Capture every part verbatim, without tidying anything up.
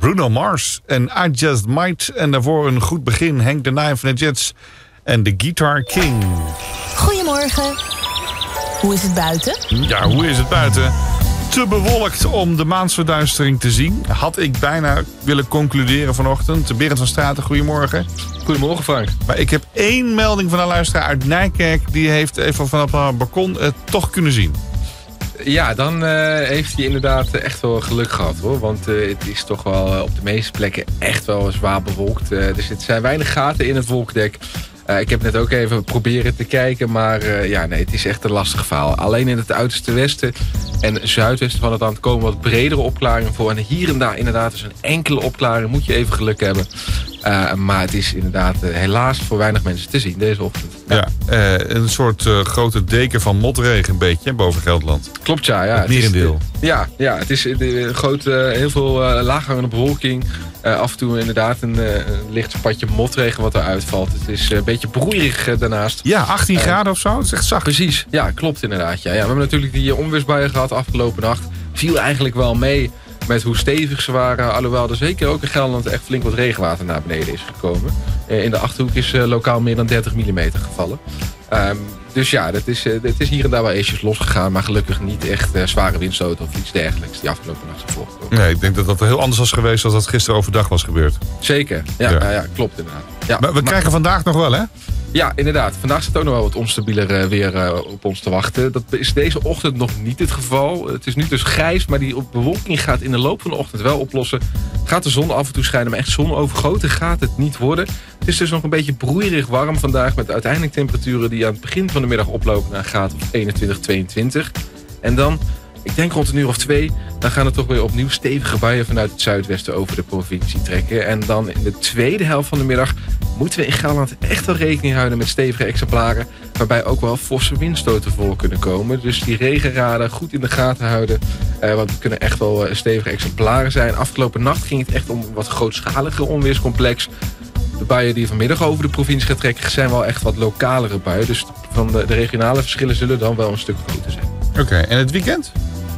Bruno Mars en I Just Might. En daarvoor een goed begin. Henk de Nijm van de Jets en de Guitar King. Goedemorgen. Hoe is het buiten? Ja, hoe is het buiten? Te bewolkt om de maansverduistering te zien. Had ik bijna willen concluderen vanochtend. Berend van Straten, goedemorgen. Goedemorgen, Frank. Maar ik heb één melding van een luisteraar uit Nijkerk. Die heeft even vanaf haar balkon het toch kunnen zien. Ja, dan uh, heeft hij inderdaad echt wel geluk gehad, hoor. Want uh, het is toch wel uh, op de meeste plekken echt wel zwaar bewolkt. Uh, dus er zijn weinig gaten in het wolkdek. Uh, ik heb net ook even proberen te kijken, maar uh, ja, nee, het is echt een lastig verhaal. Alleen in het uiterste westen en zuidwesten van het land komen wat bredere opklaringen voor. En hier en daar inderdaad is een enkele opklaring, moet je even geluk hebben. Uh, maar het is inderdaad uh, helaas voor weinig mensen te zien deze ochtend. Ja, ja uh, een soort uh, grote deken van motregen een beetje boven Gelderland. Klopt, ja. ja het merendeel. Ja, ja, het is uh, groot, uh, heel veel uh, laaghangende bewolking. Uh, af en toe inderdaad een, uh, een licht spatje motregen wat eruit valt. Het is uh, een beetje broeierig uh, daarnaast. Ja, achttien uh, graden of zo. Het is echt zacht. Precies, ja, klopt inderdaad. Ja. Ja, we hebben natuurlijk die onweersbuien gehad afgelopen nacht. Viel eigenlijk wel mee met hoe stevig ze waren. Alhoewel er zeker ook in Gelderland echt flink wat regenwater naar beneden is gekomen. Uh, in de Achterhoek is uh, lokaal meer dan dertig millimeter gevallen. Um, dus ja, het is, uh, het is hier en daar wel eetjes losgegaan. Maar gelukkig niet echt uh, zware windstoten of iets dergelijks die afgelopen nacht zijn voorgekomen. Nee, ik denk dat dat heel anders was geweest als dat gisteren overdag was gebeurd. Zeker, ja, ja. Uh, ja klopt inderdaad. Ja, maar we maar, krijgen vandaag nog wel, hè? Ja, inderdaad. Vandaag staat ook nog wel wat onstabieler uh, weer uh, op ons te wachten. Dat is deze ochtend nog niet het geval. Het is nu dus grijs, maar die bewolking gaat in de loop van de ochtend wel oplossen. Gaat de zon af en toe schijnen, maar echt zonovergoten gaat het niet worden. Het is dus nog een beetje broeierig warm vandaag met uiteindelijk temperaturen die aan het begin van de middag oplopen naar een graad of eenentwintig, tweeëntwintig. En dan, ik denk rond een uur of twee, dan gaan er toch weer opnieuw stevige buien vanuit het zuidwesten over de provincie trekken. En dan in de tweede helft van de middag moeten we in Gelderland echt wel rekening houden met stevige exemplaren, waarbij ook wel forse windstoten voor kunnen komen. Dus die regenraden goed in de gaten houden, eh, want het kunnen echt wel stevige exemplaren zijn. Afgelopen nacht ging het echt om een wat grootschalige onweerscomplex. De buien die vanmiddag over de provincie gaan trekken zijn wel echt wat lokalere buien. Dus van de, de regionale verschillen zullen dan wel een stuk groter zijn. Oké, okay, en het weekend?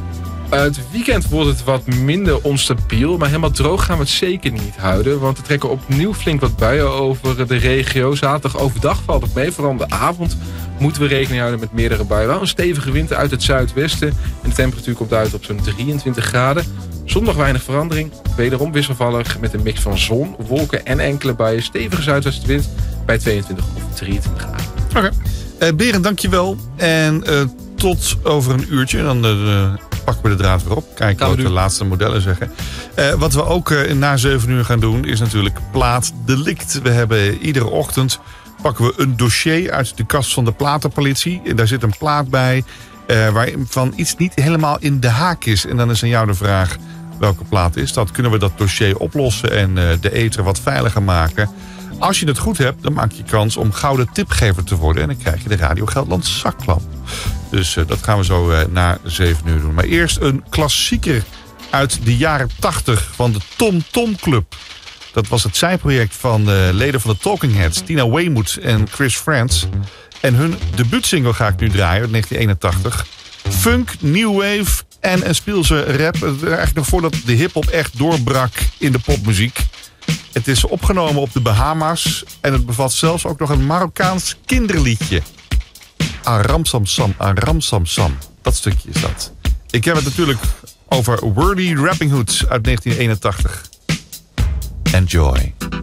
Uh, het weekend wordt het wat minder onstabiel, maar helemaal droog gaan we het zeker niet houden. Want er trekken opnieuw flink wat buien over de regio. Zaterdag overdag valt het mee, vooral in de avond moeten we rekening houden met meerdere buien. Wel een stevige wind uit het zuidwesten en de temperatuur komt uit op zo'n drieëntwintig graden. Zondag weinig verandering, wederom wisselvallig met een mix van zon, wolken en enkele buien. Stevige zuidwestenwind bij tweeëntwintig of drieëntwintig graden. Oké, okay. uh, Berend, dankjewel. En uh, tot over een uurtje, dan uh, pakken we de draad weer op. Kijken wat de laatste modellen zeggen. Uh, wat we ook uh, na zeven uur gaan doen is natuurlijk plaatdelict. We hebben iedere ochtend pakken we een dossier uit de kast van de platenpolitie. En daar zit een plaat bij uh, waarvan iets niet helemaal in de haak is. En dan is aan jou de vraag, welke plaat is dat? Kunnen we dat dossier oplossen en uh, de ether wat veiliger maken? Als je het goed hebt, dan maak je kans om gouden tipgever te worden. En dan krijg je de Radio Gelderland zaklamp. Dus uh, dat gaan we zo uh, na zeven uur doen. Maar eerst een klassieker uit de jaren tachtig van de Tom Tom Club. Dat was het zijproject van de leden van de Talking Heads, Tina Weymouth en Chris Frantz. En hun debuutsingle ga ik nu draaien uit negentien eenentachtig. Funk, new wave en een speelse rap. Eigenlijk nog voordat de hiphop echt doorbrak in de popmuziek. Het is opgenomen op de Bahama's en het bevat zelfs ook nog een Marokkaans kinderliedje. Aram Sam Sam, Aram Sam Sam. Dat stukje is dat. Ik heb het natuurlijk over Wordy Rapping Hood uit negentien eenentachtig. Enjoy.